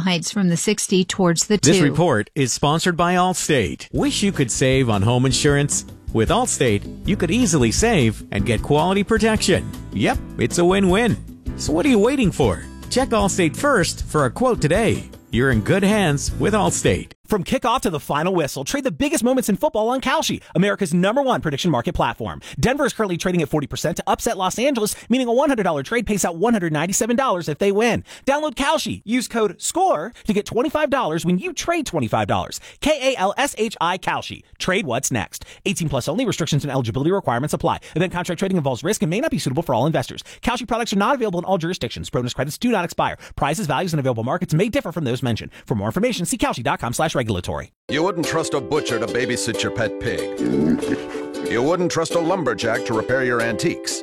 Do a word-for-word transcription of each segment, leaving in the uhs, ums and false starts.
Heights from the sixty towards the two. This report is sponsored by Allstate. Wish you could save on home insurance? With Allstate, you could easily save and get quality protection. Yep, it's a win-win. So what are you waiting for? Check Allstate first for a quote today. You're in good hands with Allstate. From kickoff to the final whistle, trade the biggest moments in football on Kalshi, America's number one prediction market platform. Denver is currently trading at forty percent to upset Los Angeles, meaning a one hundred dollars trade pays out one hundred ninety-seven dollars if they win. Download Kalshi. Use code SCORE to get twenty-five dollars when you trade twenty-five dollars. K A L S H I Kalshi. Trade what's next. eighteen plus only. Restrictions and eligibility requirements apply. Event contract trading involves risk and may not be suitable for all investors. Kalshi products are not available in all jurisdictions. Bonus credits do not expire. Prices, values, and available markets may differ from those mentioned. For more information, see Kalshi.com slash regulatory. You wouldn't trust a butcher to babysit your pet pig. You wouldn't trust a lumberjack to repair your antiques.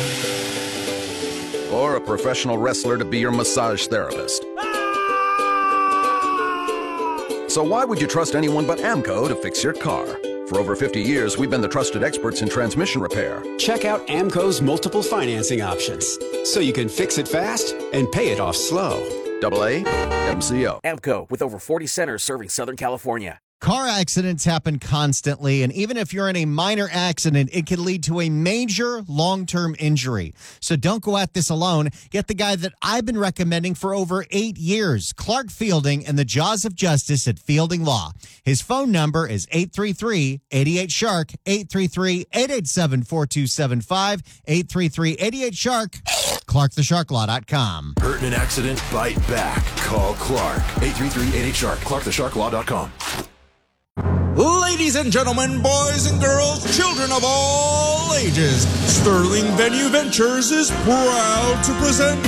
Or a professional wrestler to be your massage therapist. So why would you trust anyone but AMCO to fix your car? For over fifty years, we've been the trusted experts in transmission repair. Check out AMCO's multiple financing options, so you can fix it fast and pay it off slow. Double A M C O. AMCO, with over forty centers serving Southern California. Car accidents happen constantly, and even if you're in a minor accident, it can lead to a major long-term injury. So don't go at this alone. Get the guy that I've been recommending for over eight years, Clark Fielding, and the Jaws of Justice at Fielding Law. His phone number is eight three three, eight eight, shark, eight three three, eight eight seven, four two seven five, eight three three, eight eight, shark, clark the shark law dot com. Hurt in an accident? Bite back. Call Clark. eight three three, eight eight, shark, clark the shark law dot com. Ladies and gentlemen, boys and girls, children of all ages, Sterling Venue Ventures is proud to present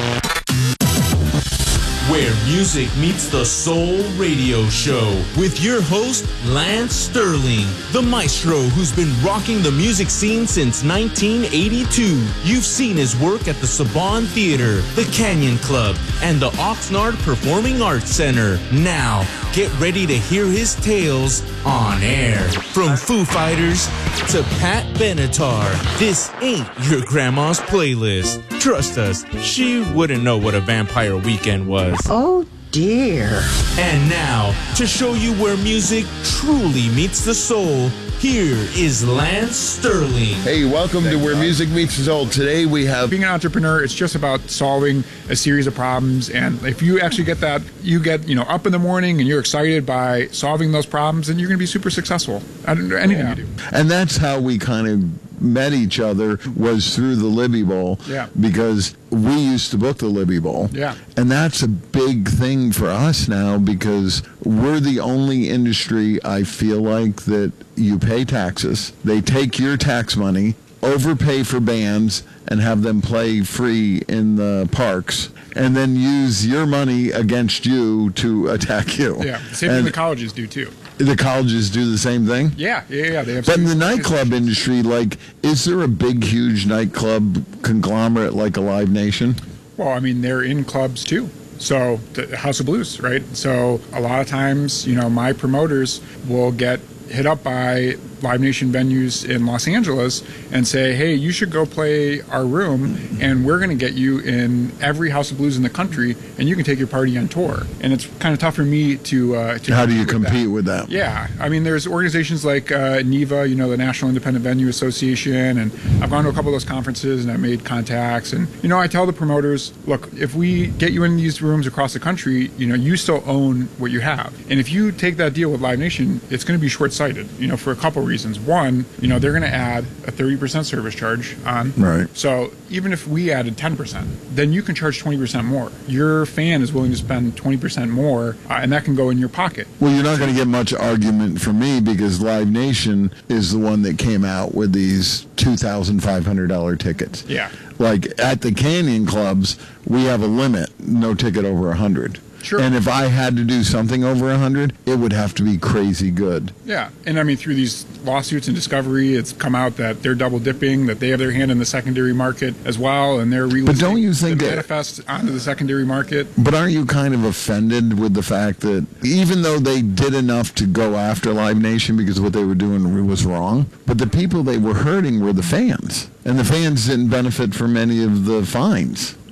Where Music Meets the Soul radio show with your host, Lance Sterling, the maestro who's been rocking the music scene since nineteen eighty-two. You've seen his work at the Saban Theater, the Canyon Club, and the Oxnard Performing Arts Center. Now, get ready to hear his tales on air. From Foo Fighters to Pat Benatar, this ain't your grandma's playlist. Trust us, she wouldn't know what a Vampire Weekend was. Oh dear. And now, to show you where music truly meets the soul, here is Lance Sterling. Hey, welcome to Where Music Meets the Soul. Today we have... Being an entrepreneur, it's just about solving a series of problems. And if you actually get that, you get, you know, up in the morning and you're excited by solving those problems, and you're going to be super successful at anything yeah. you do. And that's how we kind of met each other, was through the Libby Bowl. Yeah. Because we used to book the Libby Bowl. Yeah. And that's a big thing for us now, because we're the only industry, I feel like, that you pay taxes. They take your tax money, overpay for bands, and have them play free in the parks, and then use your money against you to attack you. Yeah, same thing the colleges do too. The colleges do the same thing? Yeah, yeah, yeah. They have. But in the nightclub industry, like, is there a big, huge nightclub conglomerate like a Live Nation? Well, I mean, they're in clubs too. So, the House of Blues, right? So, a lot of times, you know, my promoters will get hit up by Live Nation venues in Los Angeles and say, hey, you should go play our room, and we're going to get you in every House of Blues in the country, and you can take your party on tour. And it's kind of tough for me to... Uh, to How do you with compete that. with that? Yeah. I mean, there's organizations like uh, NIVA, you know, the National Independent Venue Association, and I've gone to a couple of those conferences, and I've made contacts. And, you know, I tell the promoters, look, if we get you in these rooms across the country, you know, you still own what you have. And if you take that deal with Live Nation, it's going to be short-sighted, you know, for a couple reasons. One, you know, they're going to add a thirty percent service charge on. Right. So even if we added ten percent, then you can charge twenty percent more. Your fan is willing to spend twenty percent more, uh, and that can go in your pocket. Well, you're not going to get much argument from me, because Live Nation is the one that came out with these two thousand five hundred dollars tickets. Yeah. Like at the Canyon clubs, we have a limit, no ticket over one hundred. Sure. And if I had to do something over one hundred, it would have to be crazy good. Yeah. And I mean, through these lawsuits and discovery, it's come out that they're double dipping, that they have their hand in the secondary market as well, and they're But don't you think the that, manifest onto the secondary market. But aren't you kind of offended with the fact that even though they did enough to go after Live Nation because what they were doing was wrong, but the people they were hurting were the fans, and the fans didn't benefit from any of the fines? Yeah.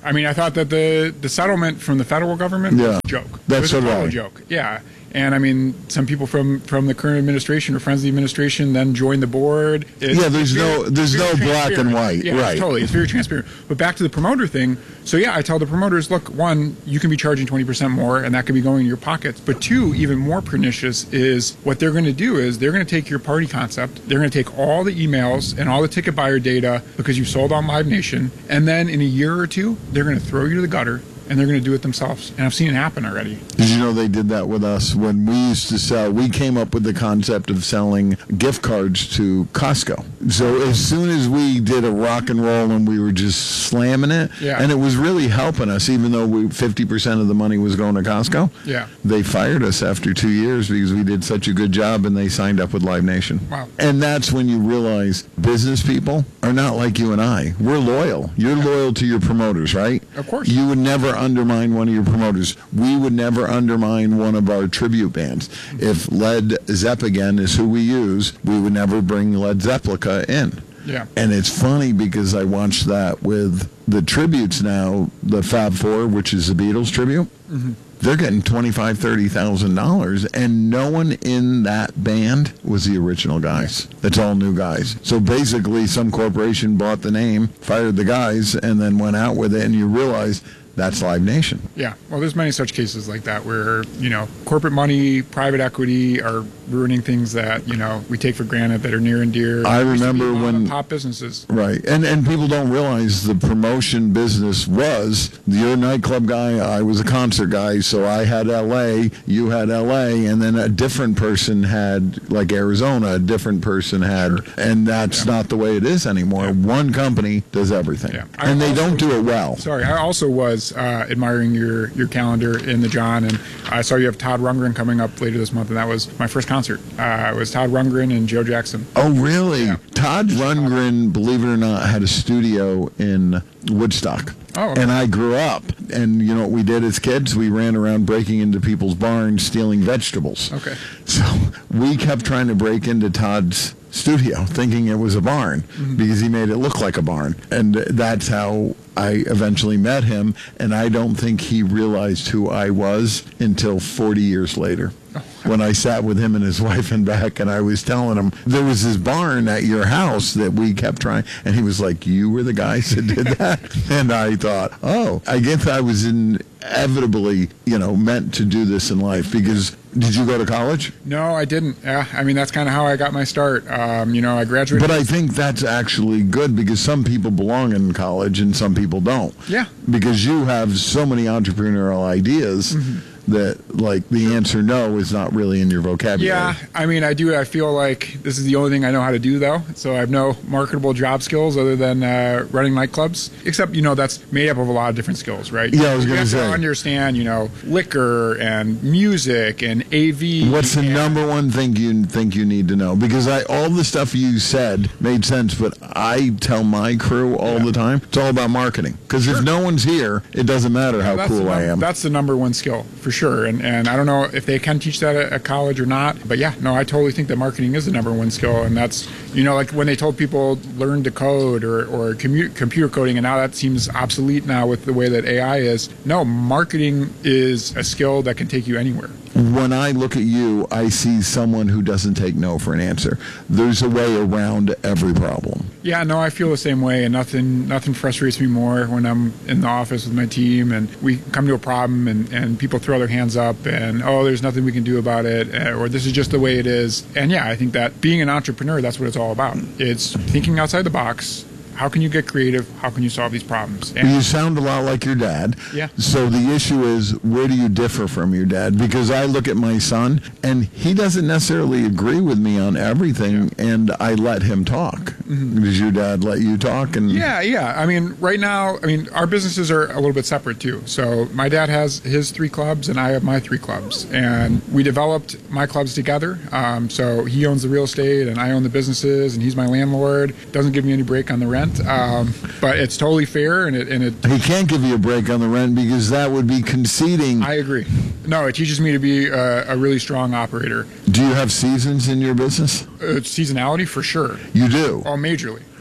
I mean, I thought that the, the settlement from the federal government Yeah. was a joke. That's it was a what total I- joke. Yeah. And I mean, some people from, from the current administration or friends of the administration then joined the board. It's, Yeah, there's it's no- very- there's very no black and transparent. white, Yeah, right. totally. It's very transparent. But back to the promoter thing. So yeah, I tell the promoters, look, one, you can be charging twenty percent more, and that could be going in your pockets. But two, even more pernicious is what they're going to do is they're going to take your party concept, they're going to take all the emails and all the ticket buyer data because you sold on Live Nation, and then in a year or two, they're going to throw you to the gutter. And they're going to do it themselves. And I've seen it happen already. Did you know they did that with us when we used to sell? We came up with the concept of selling gift cards to Costco. So as soon as we did a rock and roll and we were just slamming it, Yeah. and it was really helping us, even though we fifty percent of the money was going to Costco, Yeah. they fired us after two years because we did such a good job and they signed up with Live Nation. Wow. And that's when you realize business people are not like you and I. We're loyal. You're loyal to your promoters, right? Of course. You would never undermine one of your promoters. We would never undermine one of our tribute bands. If Led Zeppelin is who we use, we would never bring Led Zeppelin in. Yeah. And it's funny because I watched that with the tributes now, the Fab Four, which is the Beatles tribute. Mm-hmm. They're getting twenty-five, thirty thousand dollars, and no one in that band was the original guys. It's all new guys. So basically, some corporation bought the name, fired the guys, and then went out with it, and you realize that's Live Nation. Yeah, well, there's many such cases like that where, you know, corporate money, private equity are ruining things that, you know, we take for granted that are near and dear. I Used to remember be mom when- and pop businesses. Right. And and people don't realize the promotion business was, you're a nightclub guy, I was a concert guy, so I had L A, you had L A, and then a different person had, like Arizona, a different person had, and that's not the way it is anymore. One company does everything. Yeah. And I they also- don't do it well. Sorry, I also was uh, admiring your, your calendar in the John, and I saw you have Todd Rundgren coming up later this month, and that was my first concert. Uh, it was Todd Rundgren and Joe Jackson. Oh, really? Todd Rundgren, believe it or not, had a studio in Woodstock. Oh, okay. And I grew up, and you know what we did as kids? We ran around breaking into people's barns, stealing vegetables. Okay. So we kept trying to break into Todd's studio, thinking it was a barn, Mm-hmm. because he made it look like a barn. And that's how I eventually met him, and I don't think he realized who I was until forty years later. When I sat with him and his wife in back, and I was telling him, there was this barn at your house that we kept trying, and he was like, you were the guys that did that? And I thought, oh, I guess I was inevitably, you know, meant to do this in life, because did you go to college? No, I didn't. Yeah, I mean, that's kind of how I got my start. Um, you know, I graduated. But I think that's actually good, because some people belong in college and some people don't. Yeah. Because you have so many entrepreneurial ideas that, like, the answer no is not really in your vocabulary. Yeah, I mean, I do. I feel like this is the only thing I know how to do, though. So I have no marketable job skills other than uh, running nightclubs. Except, you know, that's made up of a lot of different skills, right? Yeah, I was You gonna have say. to understand, you know, liquor and music and A V. What's the and- number one thing you think you need to know? Because I all the stuff you said made sense, but I tell my crew all the time, it's all about marketing. Because if no one's here, it doesn't matter how That's cool the I num- am. That's the number one skill for sure. And and I don't know if they can teach that at, at college or not. But yeah, no, I totally think that marketing is the number one skill. And that's, you know, like when they told people learn to code or, or commu- computer coding, and now that seems obsolete now with the way that A I is. No, marketing is a skill that can take you anywhere. When I look at you, I see someone who doesn't take no for an answer. There's a way around every problem. Yeah, no, I feel the same way, and nothing nothing frustrates me more when I'm in the office with my team and we come to a problem and, and people throw their hands up and, oh, there's nothing we can do about it, uh, or this is just the way it is. And yeah, I think that being an entrepreneur, that's what it's all about. It's thinking outside the box. How can you get creative? How can you solve these problems? And You sound a lot like your dad. Yeah. So the issue is, where do you differ from your dad? Because I look at my son, and he doesn't necessarily agree with me on everything, and I let him talk. Does your dad let you talk? And Yeah, yeah. I mean, right now, I mean, our businesses are a little bit separate too. So my dad has his three clubs and I have my three clubs. And we developed my clubs together. Um, so he owns the real estate and I own the businesses and he's my landlord. Doesn't give me any break on the rent. Um, but it's totally fair and it, and it He can't give you a break on the rent, because that would be conceding. I agree. No, it teaches me to be a, a really strong operator. Do you have seasons in your business? Uh, seasonality for sure. You do? Oh, majorly.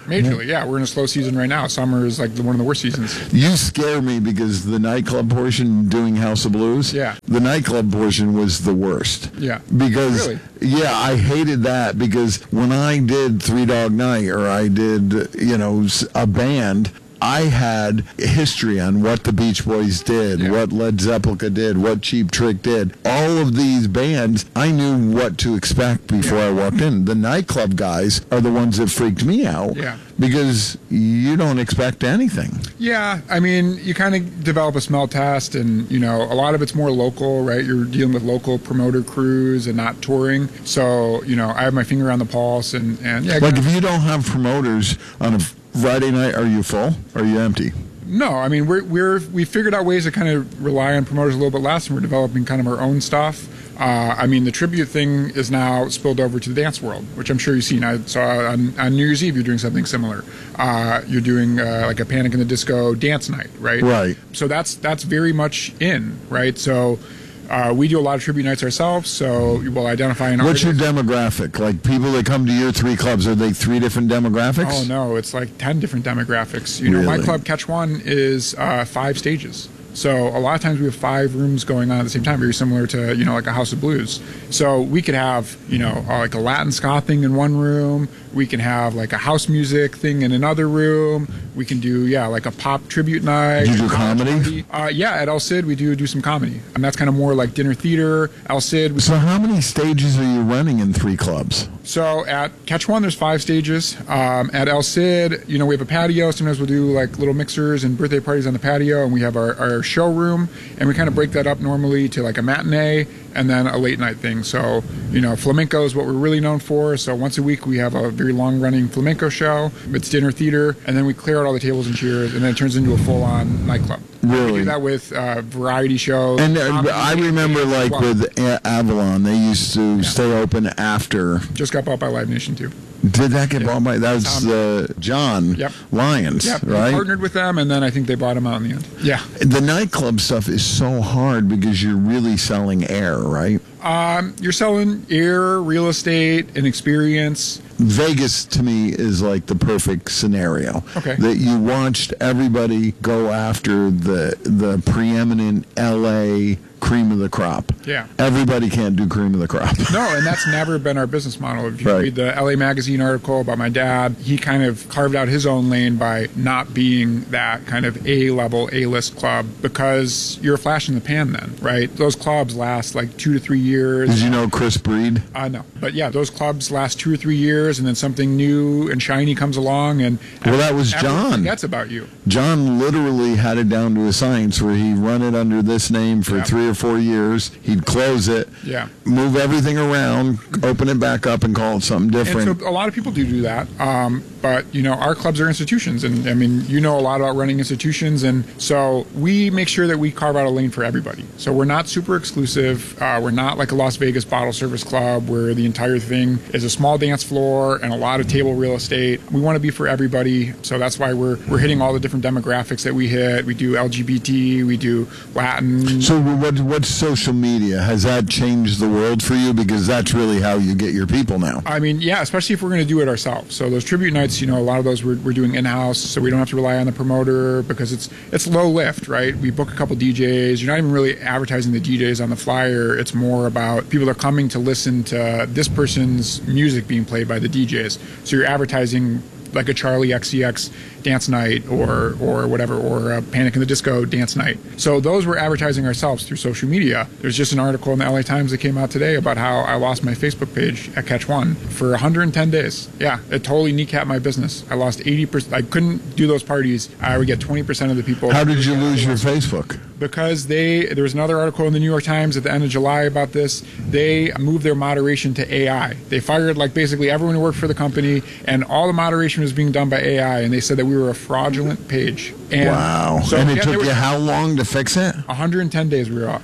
Majorly, yeah. We're in a slow season right now. Summer is like the, one of the worst seasons. You scare me because the nightclub portion doing House of Blues, yeah. the nightclub portion was the worst. Yeah. Because, really? yeah, I hated that because when I did Three Dog Night or I did, you know, a band, I had history on what the Beach Boys did, yeah. what Led Zeppelin did, what Cheap Trick did. All of these bands, I knew what to expect before yeah. I walked in. The nightclub guys are the ones that freaked me out yeah. because you don't expect anything. Yeah, I mean, you kind of develop a smell test, and, you know, a lot of it's more local, right? You're dealing with local promoter crews and not touring. So, you know, I have my finger on the pulse, and, and yeah. Like, if you don't have promoters on a Friday night, are you full? Or are you empty? No, I mean, we're, we're, we figured out ways to kind of rely on promoters a little bit less, and we're developing kind of our own stuff. Uh, I mean, the tribute thing is now spilled over to the dance world, which I'm sure you've seen. I saw on, on New Year's Eve you're doing something similar. Uh, you're doing uh, like a Panic in the Disco dance night, right? Right. So that's that's very much in, right? So uh, we do a lot of tribute nights ourselves, so we'll identify an What's artist. your demographic? Like, people that come to your three clubs, are they three different demographics? Oh, no, it's like ten different demographics. You know, really? My club, Catch One, is uh, five stages. So a lot of times we have five rooms going on at the same time, very similar to, you know, like a House of Blues. So we could have, you know, uh, like a Latin ska thing in one room. We can have like a house music thing in another room. We can do, yeah, like a pop tribute night. Do you do comedy? Uh, yeah, at El Cid we do do some comedy. And that's kind of more like dinner theater. El Cid. We so how many stages are you running in three clubs? So at Catch One, there's five stages. Um, at El Cid, you know, we have a patio. Sometimes we'll do like little mixers and birthday parties on the patio, and we have our, our showroom, and we kind of break that up normally to like a matinee and then a late night thing. So, you know, flamenco is what we're really known for. So once a week we have a very long running flamenco show. It's dinner theater, and then we clear out all the tables and chairs, and then it turns into a full on nightclub. Really? We do that with uh, variety shows. And uh, I remember, like, well. with a- Avalon, they used to yeah. stay open after. Just got bought by Live Nation, too. Did that get yeah. bought by? That was uh, John yep. Lyons, yep. right? We partnered with them, and then I think they bought him out in the end. Yeah. The nightclub stuff is so hard because you're really selling air, right? Um, you're selling air, real estate, and experience. Vegas, to me, is like the perfect scenario. Okay. That you watched everybody go after the the preeminent L A cream of the crop. Yeah. Everybody can't do cream of the crop. No, and that's never been our business model. If you right. read the L A Magazine article about my dad, he kind of carved out his own lane by not being that kind of A-level, A-list club, because you're a flash in the pan then, right? Those clubs last like two to three years. Did you know Chris Breed? Uh, no. But yeah, those clubs last two or three years, and then something new and shiny comes along, and well, that was John. That's about you. John literally had it down to a science where he'd run it under this name for yeah. three or four years. He'd close it, yeah. move everything around, open it back up, and call it something different. And so a lot of people do do that. Um, but, you know, our clubs are institutions. And, I mean, you know a lot about running institutions. And so we make sure that we carve out a lane for everybody. So we're not super exclusive. Uh, we're not like a Las Vegas bottle service club where the entire thing is a small dance floor and a lot of table real estate. We want to be for everybody. So that's why we're we're hitting all the different demographics that we hit. We do L G B T, we do Latin. So what what's social media? Has that changed the world for you? Because that's really how you get your people now. I mean, yeah, especially if we're going to do it ourselves. So those tribute nights, you know, a lot of those we're, we're doing in-house, so we don't have to rely on the promoter because it's it's low lift, right? We book a couple D Js. You're not even really advertising the D Js on the flyer. It's more about people are coming to listen to this person's music being played by the D Js. So you're advertising like a Charlie X C X dance night or or whatever, or a Panic in the Disco dance night. So those we're advertising ourselves through social media. There's just an article in the L A Times that came out today about how I lost my Facebook page at Catch One for one hundred ten days. Yeah, it totally kneecapped my business. I lost eighty percent. I couldn't do those parties. I would get twenty percent of the people. How did you lose your Facebook? Because they, there was another article in the New York Times at the end of July about this. They moved their moderation to A I. They fired like basically everyone who worked for the company, and all the moderation was being done by A I, and they said that we were a fraudulent page. And wow. So, and it yeah, took was, you how long to fix it? one hundred ten days we were off.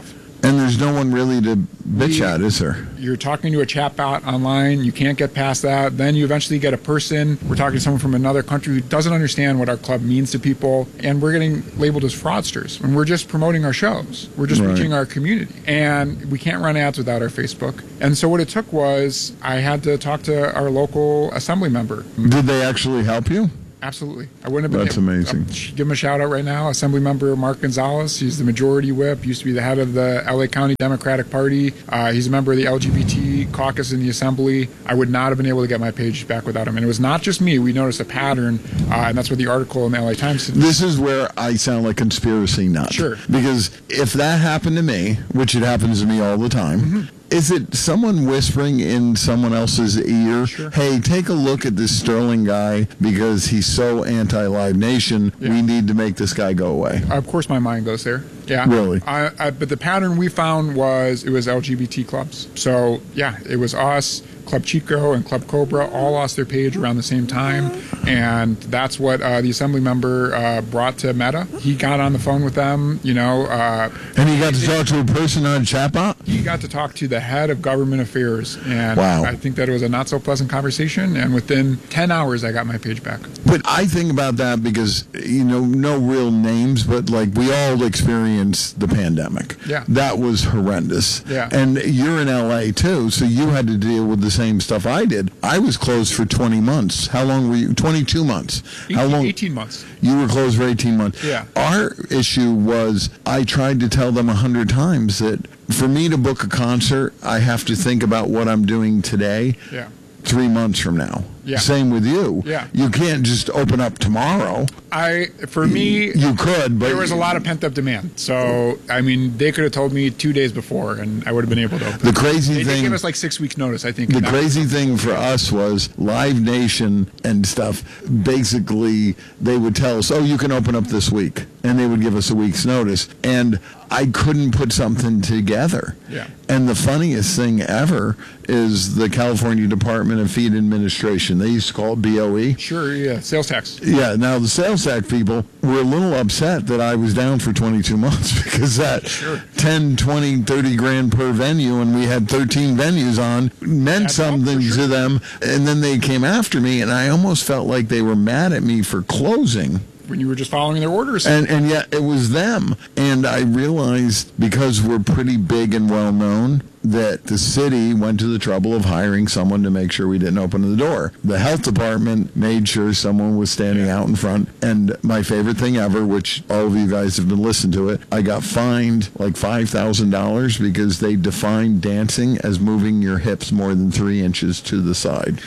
And there's no one really to bitch at, is there? You're talking to a chatbot online. You can't get past that. Then you eventually get a person. We're talking to someone from another country who doesn't understand what our club means to people. And we're getting labeled as fraudsters. And we're just promoting our shows. We're just Right. reaching our community. And we can't run ads without our Facebook. And so what it took was I had to talk to our local assembly member. Did they actually help you? Absolutely. I wouldn't have been That's able- amazing. I'll give him a shout out right now. Assembly member Mark Gonzalez. He's the majority whip. Used to be the head of the L A County Democratic Party. Uh, he's a member of the L G B T caucus in the assembly. I would not have been able to get my page back without him. And it was not just me. We noticed a pattern, uh, and that's what the article in the L A Times did. This is where I sound like conspiracy nut. Sure. Because if that happened to me, which it happens to me all the time, Mm-hmm. is it someone whispering in someone else's ear, Sure. hey, take a look at this Sterling guy because he's so anti-Live Nation, we need to make this guy go away? Of course, my mind goes there. Yeah. Really? I, I, but the pattern we found was it was L G B T clubs. So, yeah, it was us, Club Chico, and Club Cobra all lost their page around the same time. And that's what uh, the assembly member uh, brought to Meta. He got on the phone with them, you know. Uh, And he got to talk to a person on a chatbot? He got to talk to the head of government affairs. And Wow. I think that it was a not so pleasant conversation. And within ten hours, I got my page back. But I think about that because, you know, no real names, but like we all experienced the pandemic. Yeah. That was horrendous. Yeah. And you're in L A too, so you had to deal with the same stuff I did. I was closed for twenty months. How long were you? twenty-two months. How eighteen, long? eighteen months. You were closed for eighteen months. Yeah. Our issue was I tried to tell them a hundred times that for me to book a concert, I have to think about what I'm doing today. Yeah. Three months from now. Yeah. Same with you. Yeah. You can't just open up tomorrow. I, for me, You could, but there was a lot of pent up demand. So, I mean, they could have told me two days before, and I would have been able to open. The crazy they thing- did give us like six weeks notice, I think. The and that- crazy thing for us was Live Nation and stuff. Basically, they would tell us, "Oh, you can open up this week," and they would give us a week's notice. And I couldn't put something together. Yeah. And the funniest thing ever is the California Department of Feed Administration. They used to call it B O E. Sure, yeah, sales tax. Yeah, now the sales tax people were a little upset that I was down for twenty-two months because that Sure. ten, twenty, thirty grand per venue and we had thirteen venues on meant That's up, something for sure. to them. And then they came after me and I almost felt like they were mad at me for closing. When you were just following their orders. And and yet it was them. And I realized because we're pretty big and well known that the city went to the trouble of hiring someone to make sure we didn't open the door. The health department made sure someone was standing out in front. And my favorite thing ever, which all of you guys have been listening to it, I got fined like five thousand dollars because they defined dancing as moving your hips more than three inches to the side.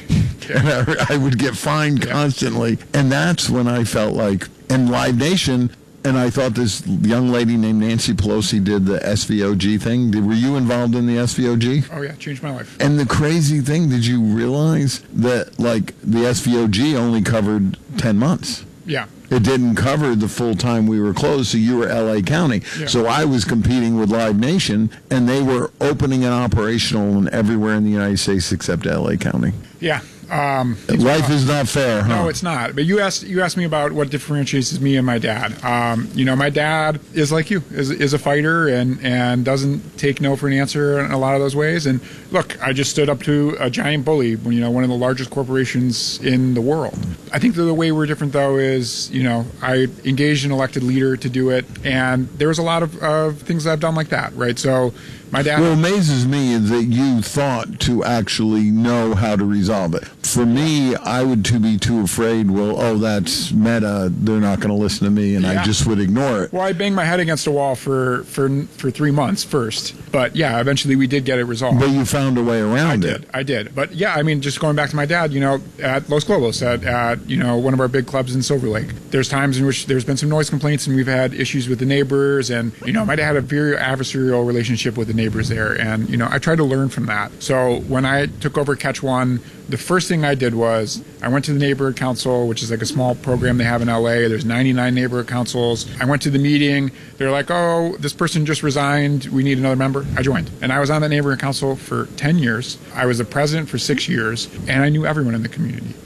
And I, I would get fined Yeah. constantly. And that's when I felt like, and Live Nation, and I thought this young lady named Nancy Pelosi did the S V O G thing. Did, were you involved in the S V O G? Oh, yeah, changed my life. And the crazy thing, did you realize that, like, the S V O G only covered ten months? Yeah. It didn't cover the full time we were closed, so you were L A County. Yeah. So I was competing with Live Nation, and they were opening and operational in everywhere in the United States except L A County. Yeah. Um, Life is not fair, huh? No, it's not. But you asked you asked me about what differentiates me and my dad. Um, you know, my dad is like you, is is a fighter and and doesn't take no for an answer in a lot of those ways. And look, I just stood up to a giant bully, you know, one of the largest corporations in the world. I think the way we're different though is, you know, I engaged an elected leader to do it, and there was a lot of, of things that I've done like that, right? So my dad. What amazes me is that you thought to actually know how to resolve it. For me, I would to be too afraid, well, oh, that's Meta, they're not going to listen to me, and Yeah. I just would ignore it. Well, I banged my head against a wall for, for for three months first, but yeah, eventually we did get it resolved. But you found a way around I it. did, I did. But yeah, I mean, just going back to my dad, you know, at Los Globos, at, at you know one of our big clubs in Silver Lake, there's times in which there's been some noise complaints and we've had issues with the neighbors, and you know, my dad had a very adversarial relationship with the neighbors there, and you know, I tried to learn from that. So when I took over Catch One, the first thing I did was I went to the neighborhood council, which is like a small program they have in L A. There's ninety-nine neighborhood councils. I went to the meeting. They're like, oh, this person just resigned. We need another member. I joined. And I was on the neighborhood council for ten years. I was the president for six years, and I knew everyone in the community.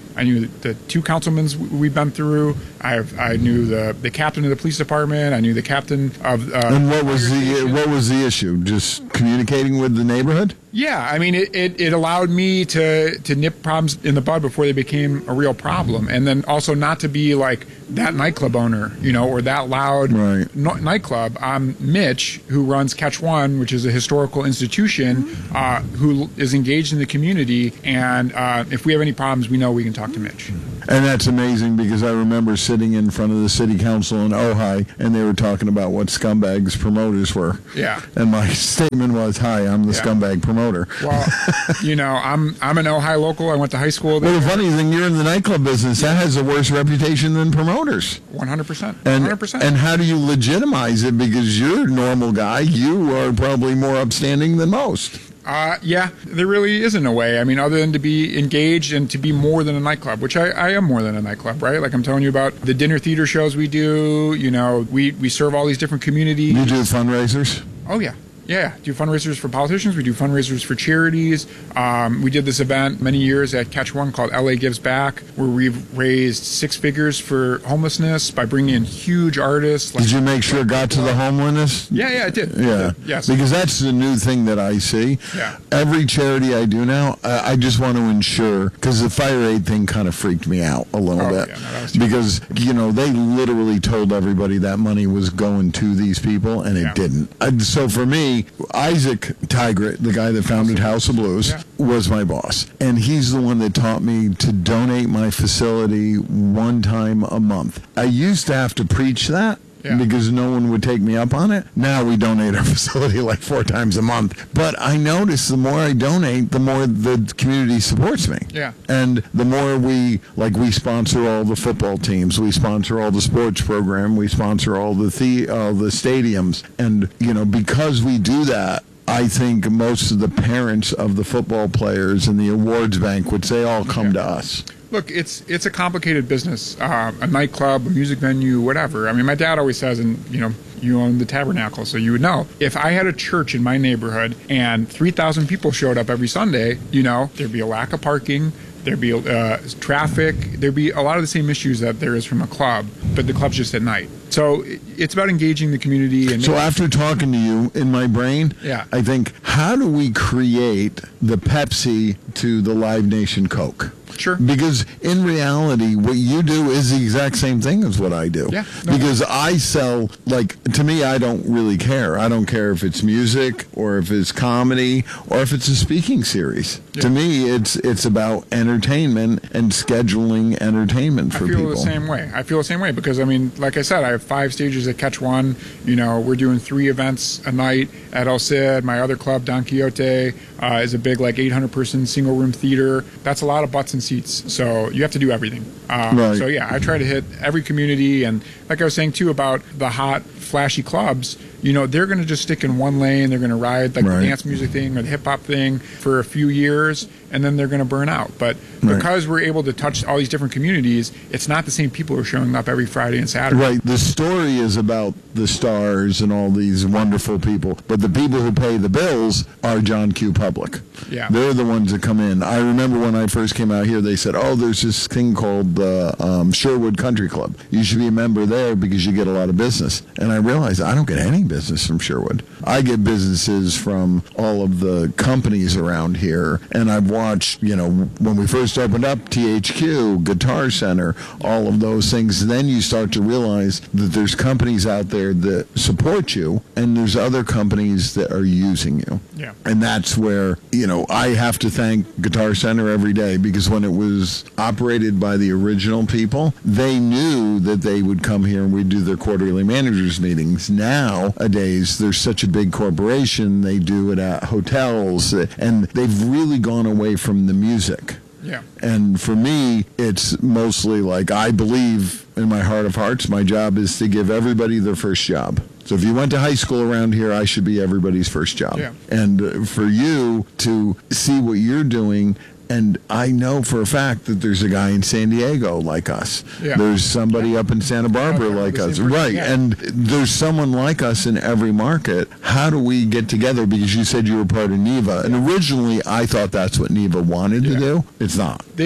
I knew the two councilmen we've been through. I I knew the, the captain of the police department. I knew the captain of. Uh, and what was the what was the issue? Just communicating with the neighborhood? Yeah, I mean, it, it, it allowed me to, to nip problems in the bud before they became a real problem. And then also not to be like that nightclub owner, you know, or that loud right. no, nightclub. I'm Mitch, who runs Catch One, which is a historical institution, uh, who is engaged in the community. And uh, if we have any problems, we know we can talk to Mitch. And that's amazing because I remember sitting in front of the city council in Ojai, and they were talking about what scumbags promoters were. Yeah. And my statement was, "Hi, I'm the yeah. scumbag promoter." Well, you know, I'm I'm an Ojai local. I went to high school there. Well, the funny thing, you're in the nightclub business. That has a worse reputation than promoters. one hundred percent. And, one hundred percent. And how do you legitimize it? Because you're a normal guy. You are probably more upstanding than most. Uh, yeah, there really isn't a way. I mean, other than to be engaged and to be more than a nightclub, which I, I am more than a nightclub, right? Like I'm telling you about the dinner theater shows we do. You know, we, we serve all these different communities. You do fundraisers? Oh, yeah. Yeah, do fundraisers for politicians. We do fundraisers for charities. Um, we did this event many years at Catch One called L A Gives Back, where we've raised six figures for homelessness by bringing in huge artists. Like did you make sure it got to the homelessness? Yeah, yeah, it did. Yeah, it did. Yes. Because that's the new thing that I see. Yeah. Every charity I do now, I, I just want to ensure, because the fire aid thing kind of freaked me out a little oh, bit. Yeah, no, that was because, you know, they literally told everybody that money was going to these people, and it yeah. didn't. And so for me, Isaac Tigert, the guy that founded House of Blues, yeah. was my boss. And he's the one that taught me to donate my facility one time a month. I used to have to preach that. Yeah. Because no one would take me up on it. Now we donate our facility like four times a month. But I notice the more I donate, the more the community supports me. Yeah. And the more we, like we sponsor all the football teams, we sponsor all the sports program, we sponsor all the, the, uh, the stadiums. And, you know, because we do that, I think most of the parents of the football players and the awards banquets, they all come yeah. to us. Look, it's it's a complicated business. Uh, a nightclub, a music venue, whatever. I mean, my dad always says, and you know, you own the Tabernacle, so you would know. If I had a church in my neighborhood and three thousand people showed up every Sunday, you know, there'd be a lack of parking. There'd be uh, traffic. There'd be a lot of the same issues that there is from a club, but the club's just at night. So it's about engaging the community. And so after talking to you, in my brain, yeah. I think, how do we create the Pepsi to the Live Nation Coke? Sure. Because in reality, what you do is the exact same thing as what I do. Yeah. No, because I sell, like, to me, I don't really care. I don't care if it's music or if it's comedy or if it's a speaking series. Yeah. To me, it's it's about entertainment and scheduling entertainment for people. I feel people. the same way. I feel the same way because, I mean, like I said, I have five stages at Catch One. You know, we're doing three events a night at El Cid. My other club, Don Quixote, uh, is a big, like, eight hundred person single-room theater. That's a lot of butts and seats. So you have to do everything. Um, right. So, yeah, I try to hit every community. And like I was saying, too, about the hot, flashy clubs, you know, they're going to just stick in one lane. They're going to ride like right. the dance music thing or the hip-hop thing for a few years, and then they're going to burn out. But right. because we're able to touch all these different communities, it's not the same people who are showing up every Friday and Saturday. Right. The story is about the stars and all these wonderful people, but the people who pay the bills are John Q. Public. Yeah. They're the ones that come in. I remember when I first came out here, they said, oh, there's this thing called the uh, um, Sherwood Country Club. You should be a member there because you get a lot of business. And I realized I don't get any business from Sherwood. I get businesses from all of the companies around here. And I've watched, you know, when we first opened up, T H Q, Guitar Center, all of those things. Then you start to realize that there's companies out there that support you, and there's other companies that are using you. Yeah. And that's where, you know, I have to thank Guitar Center every day, because when it was operated by the original people, they knew that they would come here and we'd do their quarterly managers meetings. Nowadays, they're such a big corporation, they do it at hotels, and they've really gone away from the music. Yeah. And for me, it's mostly like, I believe in my heart of hearts, my job is to give everybody their first job. So if you went to high school around here, I should be everybody's first job. Yeah. And for you to see what you're doing, and I know for a fact that there's a guy in San Diego like us. Yeah. There's somebody up in Santa Barbara Okay, like the us. same person, Right. yeah. And there's someone like us in every market. How do we get together? Because you said you were part of NEVA. And originally, I thought that's what NEVA wanted Yeah. to do. It's not. They've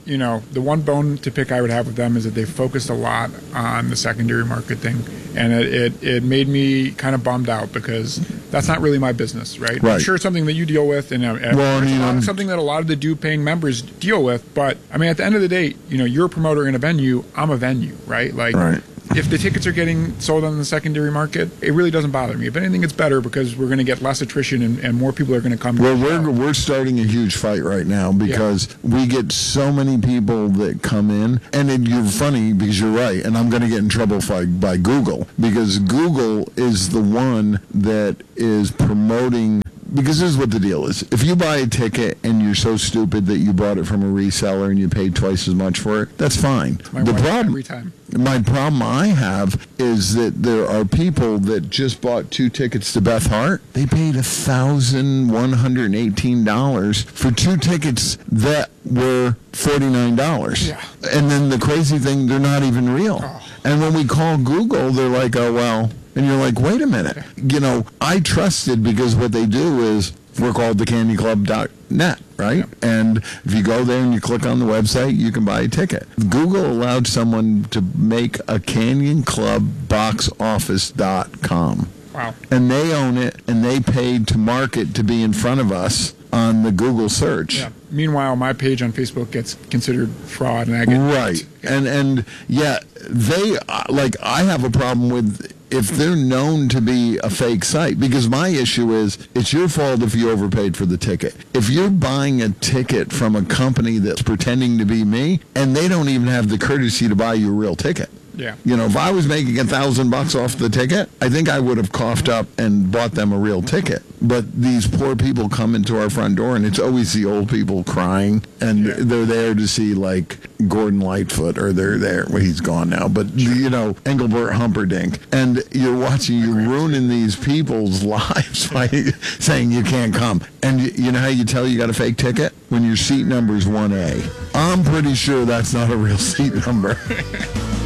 you know, the one bone to pick I would have with them is that they focused a lot on the secondary market thing. And it, it, it made me kind of bummed out because that's not really my business, right? Right. I'm sure it's something that you deal with, and, uh, and Well, I it's mean, a lot- I'm- something that a lot of the due paying members deal with. But, I mean, at the end of the day, you know, you're a promoter in a venue, I'm a venue, right? Like, Right. if the tickets are getting sold on the secondary market, it really doesn't bother me. If anything, it's better because we're going to get less attrition and, and more people are going to come. Well, to the we're show. we're starting a huge fight right now because we get so many people that come in, and it, you're funny because you're right, and I'm going to get in trouble by, by Google because Google is the one that is promoting. Because this is what the deal is. If you buy a ticket and you're so stupid that you bought it from a reseller and you paid twice as much for it, that's fine. My the wife problem, every time. My problem I have is that there are people that just bought two tickets to Beth Hart. They paid one thousand one hundred eighteen dollars for two tickets that were forty-nine dollars. Yeah. And then the crazy thing, they're not even real. Oh. And when we call Google, they're like, oh, well. And you're like, wait a minute. You know, I trusted because what they do is we're called the candy club dot net, right? Yeah. And if you go there and you click on the website, you can buy a ticket. Google allowed someone to make a Canyon Club box office dot com. Wow. And they own it, and they paid to market to be in front of us on the Google search. Yeah. Meanwhile, my page on Facebook gets considered fraud, and I get Right. And, and yeah, they, uh, like, I have a problem with if they're known to be a fake site, because my issue is it's your fault if you overpaid for the ticket. If you're buying a ticket from a company that's pretending to be me, and they don't even have the courtesy to buy you a real ticket. Yeah. You know, if I was making a thousand bucks off the ticket, I think I would have coughed up and bought them a real ticket. But these poor people come into our front door, and it's always the old people crying, and Yeah. they're there to see, like, Gordon Lightfoot, or they're there, well, he's gone now, but, you know, Engelbert Humperdinck. And you're watching, you're ruining these people's lives by saying you can't come. And you, you know how you tell you got a fake ticket? When your seat number is one A. I'm pretty sure that's not a real seat number.